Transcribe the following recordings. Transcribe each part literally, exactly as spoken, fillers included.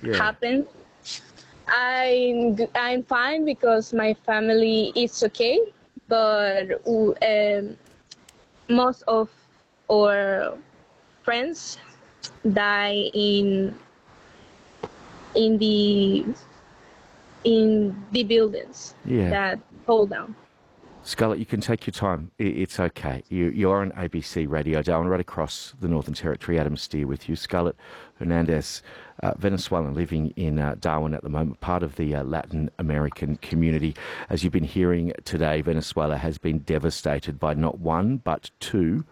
yeah. happened. I'm g- I'm fine because my family is okay, but um, most of our friends die in in the in the buildings Yeah. that hold down. Scarlett, you can take your time. I- It's okay. You, you're on A B C Radio Darwin, right across the Northern Territory. Adam Steer with you. Scarlett Hernandez, uh, Venezuelan, living in uh, Darwin at the moment, part of the uh, Latin American community. As you've been hearing today, Venezuela has been devastated by not one, but two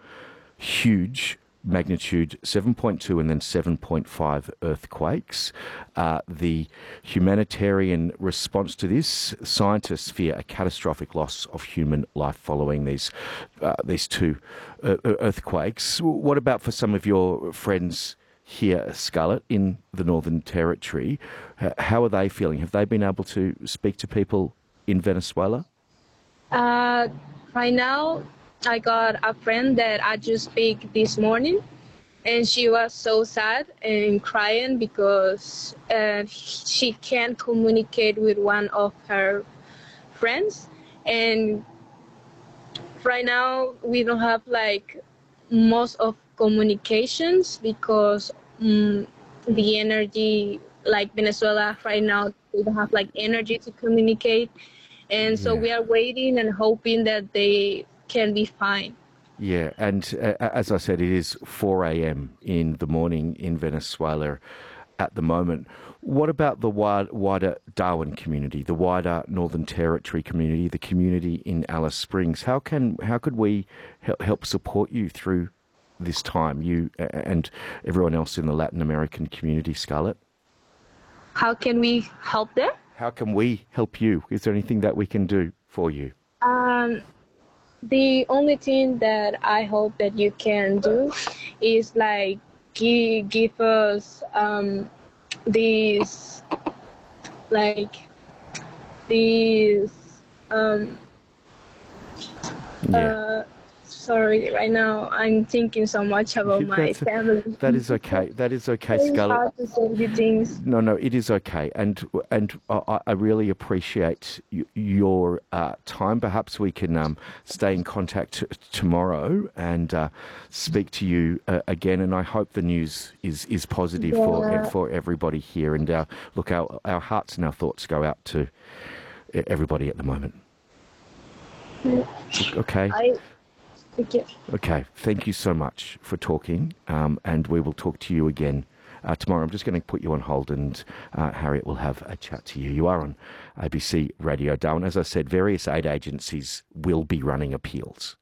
huge magnitude seven point two and then seven point five earthquakes. Uh, the humanitarian response to this, scientists fear a catastrophic loss of human life following these uh, these two uh, earthquakes. What about for some of your friends here, Scarlett, in the Northern Territory? H- How are they feeling? Have they been able to speak to people in Venezuela? Uh, right now, I got a friend that I just speak this morning, and she was so sad and crying because uh, she can't communicate with one of her friends. And right now, we don't have like most of communications because um, the energy, like Venezuela right now, we don't have like energy to communicate. And so Yeah. we are waiting and hoping that they can be fine. Yeah, and uh, as I said, it is four a.m. in the morning in Venezuela at the moment. What about the wide, wider Darwin community, the wider Northern Territory community, the community in Alice Springs? How can how could we hel- help support you through this time, you uh, and everyone else in the Latin American community, Scarlett? How can we help them? How can we help you? Is there anything that we can do for you? Um, the only thing that I hope that you can do is like give, give us um, these like these um, Yeah. uh, sorry, right now I'm thinking so much about my That's, family. that is okay. That is okay, It's Scarlett. hard to say the things. No, no, it is okay, and and I, I really appreciate y- your uh, time. Perhaps we can um, stay in contact t- tomorrow and uh, speak to you uh, again. And I hope the news is, is positive for Yeah. for everybody here. And uh, look, our our hearts and our thoughts go out to e- everybody at the moment. Okay. I thank you. Okay, thank you so much for talking, um, and we will talk to you again uh, tomorrow. I'm just going to put you on hold, and uh, Harriet will have a chat to you. You are on A B C Radio Darwin. As I said, various aid agencies will be running appeals.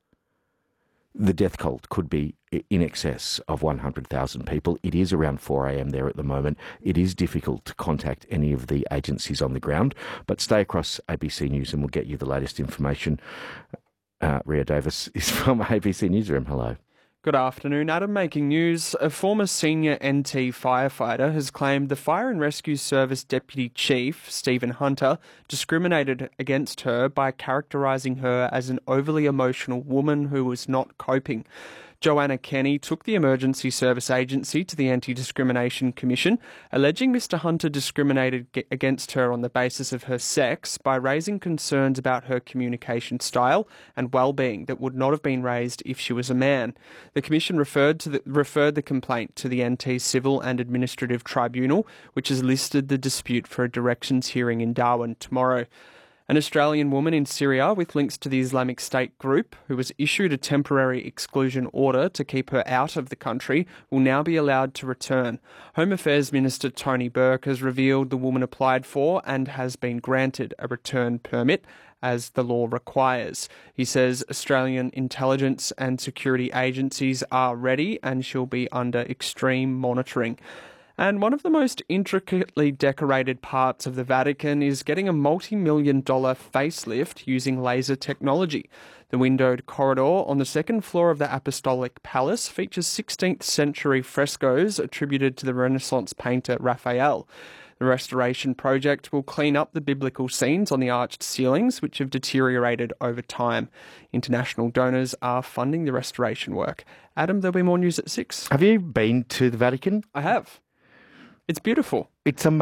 The death toll could be in excess of one hundred thousand people. It is around four a.m. there at the moment. It is difficult to contact any of the agencies on the ground, but stay across A B C News and we'll get you the latest information. Uh, Ria Davis is from A B C Newsroom. Hello. Good afternoon, Adam. Making news. A former senior N T firefighter has claimed the Fire and Rescue Service Deputy Chief, Stephen Hunter, discriminated against her by characterising her as an overly emotional woman who was not coping. Joanna Kenny took the Emergency Service Agency to the Anti-Discrimination Commission, alleging Mister Hunter discriminated against her on the basis of her sex by raising concerns about her communication style and well-being that would not have been raised if she was a man. The Commission referred to the, referred the complaint to the N T Civil and Administrative Tribunal, which has listed the dispute for a directions hearing in Darwin tomorrow. An Australian woman in Syria with links to the Islamic State group, who was issued a temporary exclusion order to keep her out of the country, will now be allowed to return. Home Affairs Minister Tony Burke has revealed the woman applied for and has been granted a return permit, as the law requires. He says Australian intelligence and security agencies are ready and she'll be under extreme monitoring. And one of the most intricately decorated parts of the Vatican is getting a multi-million dollar facelift using laser technology. The windowed corridor on the second floor of the Apostolic Palace features sixteenth century frescoes attributed to the Renaissance painter Raphael. The restoration project will clean up the biblical scenes on the arched ceilings, which have deteriorated over time. International donors are funding the restoration work. Adam, there'll be more news at six. Have you been to the Vatican? I have. It's beautiful. It's amazing.